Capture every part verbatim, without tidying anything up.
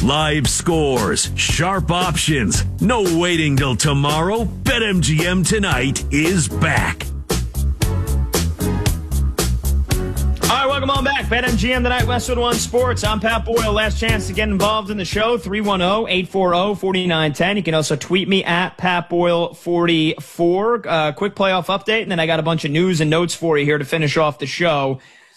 Live scores, sharp options, no waiting till tomorrow. BetMGM tonight is back. All right, welcome on back. BetMGM tonight, Westwood One Sports. I'm Pat Boyle. Last chance to get involved in the show, three one zero, eight four zero, four nine one zero. You can also tweet me at Pat Boyle forty-four. Uh, quick playoff update, and then I got a bunch of news and notes for you here to finish off the show.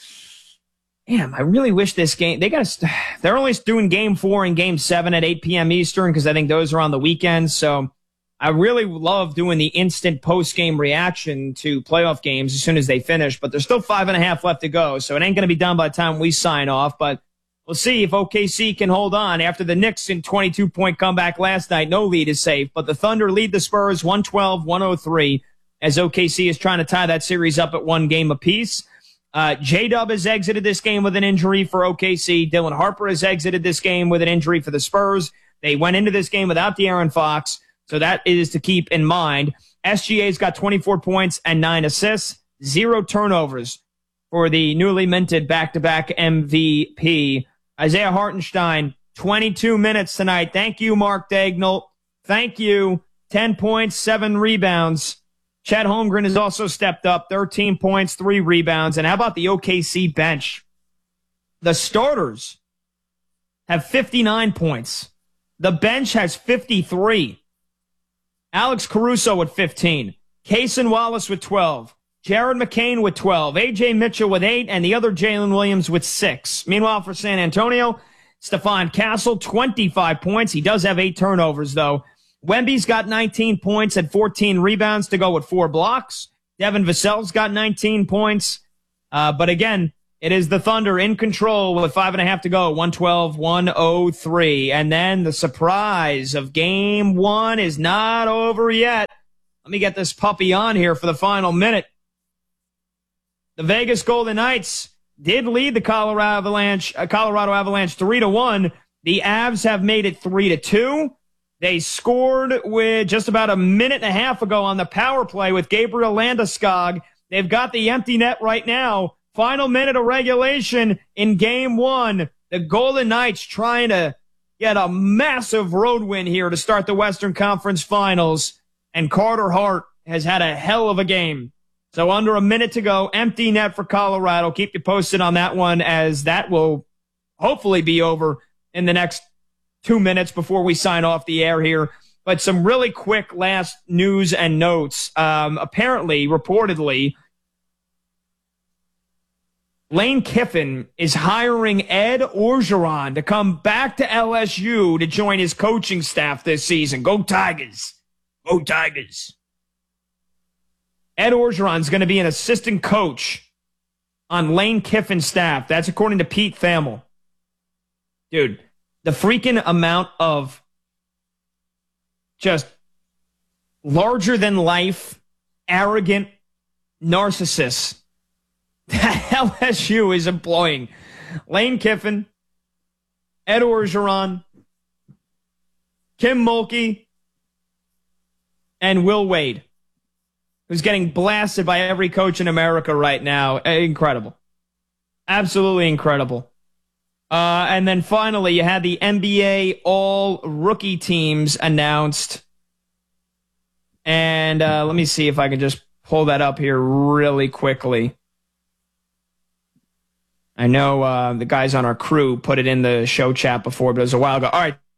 Damn, I really wish this game, they got to, they're only doing game four and game seven at eight p.m. Eastern because I think those are on the weekends. So I really love doing the instant post-game reaction to playoff games as soon as they finish, but there's still five and a half left to go, so it ain't going to be done by the time we sign off, but we'll see if O K C can hold on after the Knicks in twenty-two point comeback last night. No lead is safe, but the Thunder lead the Spurs one twelve one oh three as O K C is trying to tie that series up at one game apiece. Uh, J-Dub has exited this game with an injury for O K C. Dylan Harper has exited this game with an injury for the Spurs. They went into this game without De'Aaron Fox. So that is to keep in mind. S G A's got twenty-four points and nine assists, zero turnovers for the newly minted back-to-back M V P. Isaiah Hartenstein, twenty-two minutes tonight. Thank you, Mark Dagnall. Thank you. ten points, seven rebounds. Chet Holmgren has also stepped up, thirteen points, three rebounds. And how about the O K C bench? The starters have fifty-nine points. The bench has fifty-three. Alex Caruso with fifteen, Cason Wallace with twelve, Jared McCain with twelve, A J Mitchell with eight, and the other Jalen Williams with six. Meanwhile, for San Antonio, Stephon Castle, twenty-five points. He does have eight turnovers, though. Wemby's got nineteen points and fourteen rebounds to go with four blocks. Devin Vassell's got nineteen points. Uh, but again, it is the Thunder in control with five and a half to go, one twelve one oh three. And then the surprise of game one is not over yet. Let me get this puppy on here for the final minute. The Vegas Golden Knights did lead the Colorado Avalanche, uh, Colorado Avalanche three to one. The Avs have made it three to two. They scored with just about a minute and a half ago on the power play with Gabriel Landeskog. They've got the empty net right now. Final minute of regulation in game one. The Golden Knights trying to get a massive road win here to start the Western Conference Finals. And Carter Hart has had a hell of a game. So under a minute to go, empty net for Colorado. Keep you posted on that one as that will hopefully be over in the next two minutes before we sign off the air here. But some really quick last news and notes. Um, apparently, reportedly, Lane Kiffin is hiring Ed Orgeron to come back to L S U to join his coaching staff this season. Go Tigers. Go Tigers. Ed Orgeron is going to be an assistant coach on Lane Kiffin's staff. That's according to Pete Thamel. Dude, the freaking amount of just larger-than-life, arrogant narcissists that L S U is employing. Lane Kiffin, Ed Orgeron, Kim Mulkey, and Will Wade, who's getting blasted by every coach in America right now. Incredible. Absolutely incredible. Uh, and then finally, you had the N B A all-rookie teams announced. And uh, let me see if I can just pull that up here really quickly. I know uh, the guys on our crew put it in the show chat before, but it was a while ago. All right.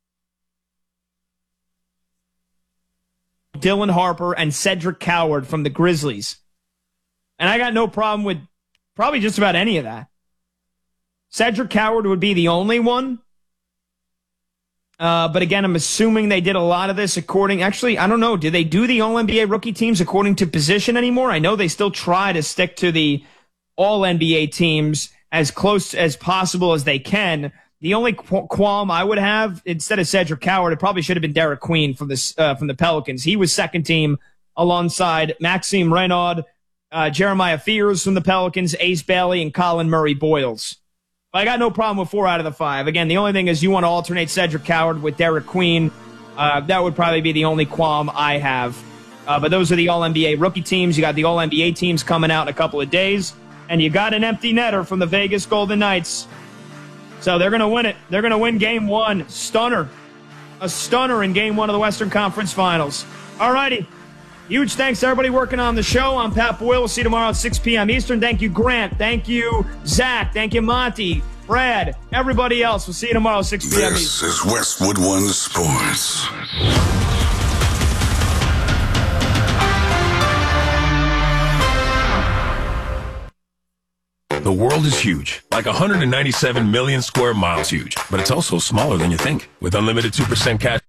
Dylan Harper and Cedric Coward from the Grizzlies. And I got no problem with probably just about any of that. Cedric Coward would be the only one. Uh, but again, I'm assuming they did a lot of this according... Actually, I don't know. Do they do the All-N B A rookie teams according to position anymore? I know they still try to stick to the All-N B A teams as close as possible as they can. The only qu- qualm I would have, instead of Cedric Coward, it probably should have been Derek Queen from the, uh, from the Pelicans. He was second team alongside Maxime Renaud, uh, Jeremiah Fears from the Pelicans, Ace Bailey, and Colin Murray-Boyles. I got no problem with four out of the five. Again, the only thing is you want to alternate Cedric Coward with Derek Queen. Uh, that would probably be the only qualm I have. Uh, but those are the All-N B A rookie teams. You got the All-N B A teams coming out in a couple of days. And you got an empty netter from the Vegas Golden Knights. So they're going to win it. They're going to win game one. Stunner. A stunner in game one of the Western Conference Finals. All righty. Huge thanks to everybody working on the show. I'm Pat Boyle. We'll see you tomorrow at six p.m. Eastern. Thank you, Grant. Thank you, Zach. Thank you, Monty, Brad, everybody else. We'll see you tomorrow at six p.m. This Eastern. is Westwood One Sports. The world is huge, like one hundred ninety-seven million square miles huge, but it's also smaller than you think. With unlimited two percent cash